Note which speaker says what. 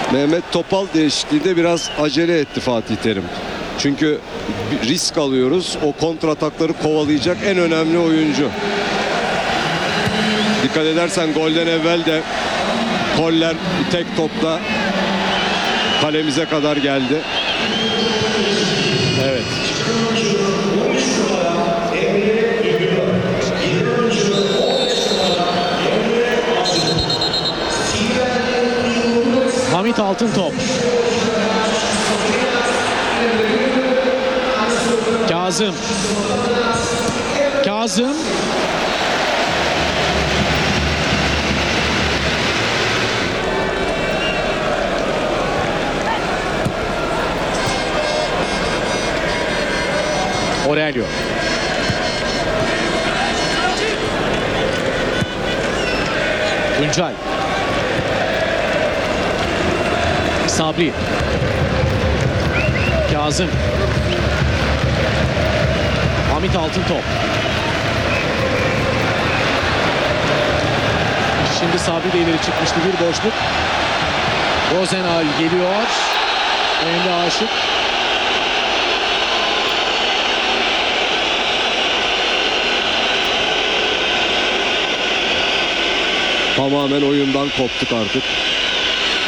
Speaker 1: Mehmet Topal değişikliğinde biraz acele etti Fatih Terim. Çünkü bir risk alıyoruz. O kontratakları kovalayacak en önemli oyuncu. Dikkat edersen golden evvel de Koller bir tek topla kalemize kadar geldi. Evet.
Speaker 2: Hamit Altıntop. Kazım. Kazım. Aurelio. Tuncay. Sabri. Kazım. Hamit Altıntop. Şimdi Sabri de ileri çıkmıştı, bir boşluk. Rozenal geliyor. Emre Aşık.
Speaker 1: Tamamen oyundan koptuk artık.